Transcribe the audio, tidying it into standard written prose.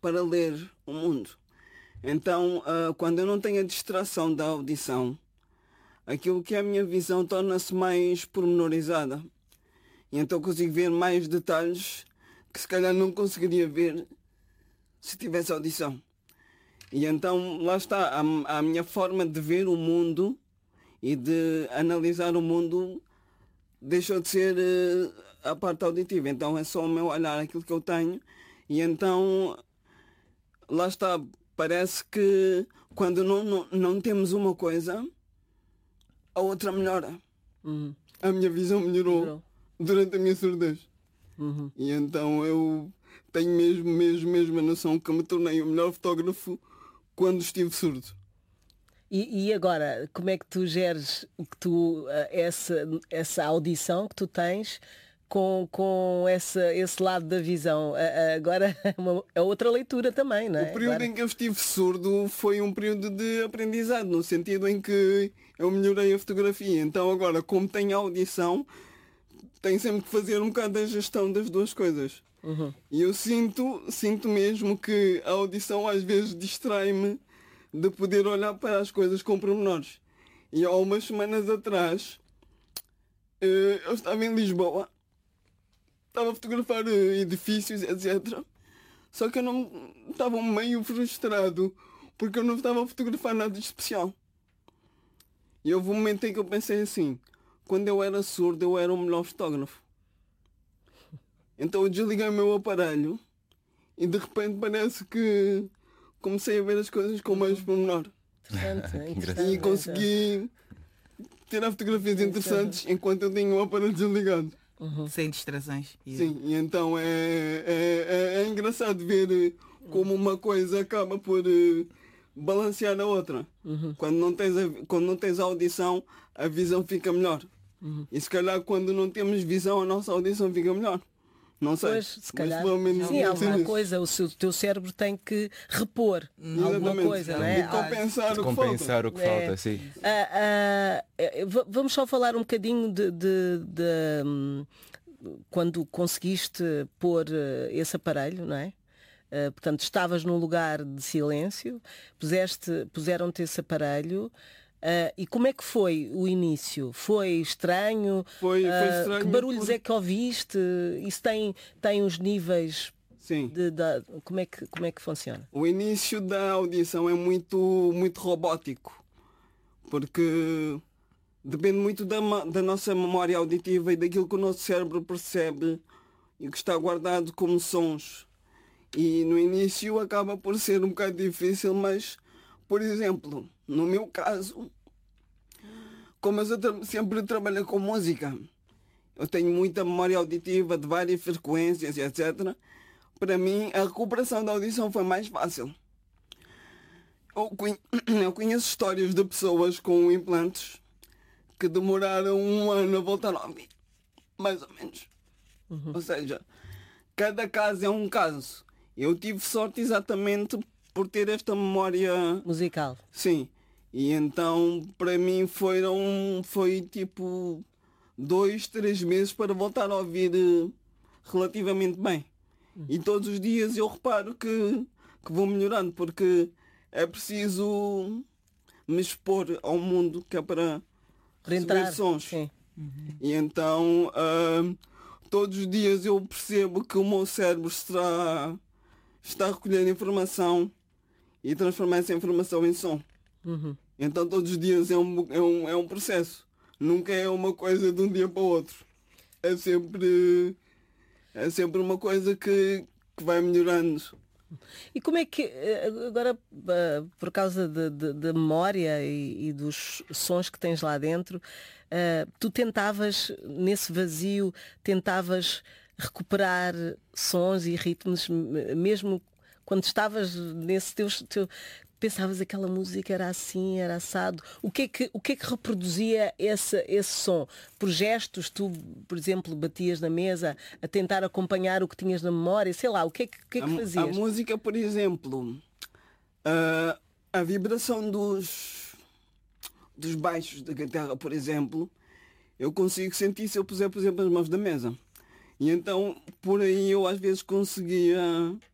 para ler o mundo. Então, quando eu não tenho a distração da audição, aquilo que é a minha visão torna-se mais pormenorizada. E então consigo ver mais detalhes que se calhar não conseguiria ver se tivesse audição. E então lá está, a minha forma de ver o mundo e de analisar o mundo deixou de ser a parte auditiva. Então é só o meu olhar, aquilo que eu tenho. E então lá está, parece que quando não temos uma coisa, a outra melhora. A minha visão melhorou durante a minha surdez. E então eu tenho mesmo a noção que me tornei o melhor fotógrafo quando estive surdo. E agora, como é que tu geres o que essa audição que tu tens com esse lado da visão? Agora é outra leitura também, não é? O período em que eu estive surdo foi um período de aprendizado, no sentido em que eu melhorei a fotografia. Então agora, como tenho audição, tenho sempre que fazer um bocado a gestão das duas coisas. E eu sinto mesmo que a audição às vezes distrai-me de poder olhar para as coisas com pormenores. E há umas semanas atrás eu estava em Lisboa, estava a fotografar edifícios, etc. Só que eu não estava meio frustrado porque eu não estava a fotografar nada de especial. E houve um momento em que eu pensei assim: quando eu era surdo eu era o melhor fotógrafo. Então eu desliguei o meu aparelho e de repente parece que comecei a ver as coisas com mais pormenor. E consegui tirar fotografias interessantes enquanto eu tinha o aparelho desligado. Sem distrações. Sim, e então é engraçado ver como uma coisa acaba por balancear a outra. Quando não tens a audição, a visão fica melhor. E se calhar quando não temos visão, a nossa audição fica melhor. Não sei. Pois, se calhar, sim, alguma coisa, o teu cérebro tem que repor alguma coisa, não é? Compensar o que falta, sim. Vamos só falar um bocadinho de quando conseguiste pôr esse aparelho, não é? Portanto, estavas num lugar de silêncio, puseram-te esse aparelho. E como é que foi o início? Foi estranho? Foi estranho. Que barulhos é que ouviste? Isso tem os níveis? Sim. Como é que funciona? O início da audição é muito robótico, porque depende muito da nossa memória auditiva e daquilo que o nosso cérebro percebe e que está guardado como sons. E no início acaba por ser um bocado difícil, mas, por exemplo, no meu caso, como eu sempre trabalho com música, eu tenho muita memória auditiva de várias frequências, etc. Para mim, a recuperação da audição foi mais fácil. Eu conheço histórias de pessoas com implantes que demoraram 1 ano a voltar a ouvir. Mais ou menos. Ou seja, cada caso é um caso. Eu tive sorte exatamente por ter esta memória musical. Sim. E então para mim foi tipo 2, 3 meses para voltar a ouvir relativamente bem. E todos os dias eu reparo que vou melhorando, porque é preciso me expor ao mundo, que é para receber sons. Sim. E então todos os dias eu percebo que o meu cérebro está a recolher informação e transformar essa informação em som. Então todos os dias é um processo. Nunca é uma coisa de um dia para o outro. É sempre uma coisa que vai melhorando. E como é que, agora, por causa da memória e dos sons que tens lá dentro, tu tentavas, nesse vazio, recuperar sons e ritmos, mesmo quando estavas nesse teu pensavas aquela música era assim, era assado. O que é que reproduzia esse som? Por gestos, tu, por exemplo, batias na mesa a tentar acompanhar o que tinhas na memória, sei lá, o que é que fazias? A música, por exemplo, a vibração dos baixos da guitarra, por exemplo, eu consigo sentir se eu puser, por exemplo, as mãos da mesa. E então, por aí eu às vezes conseguia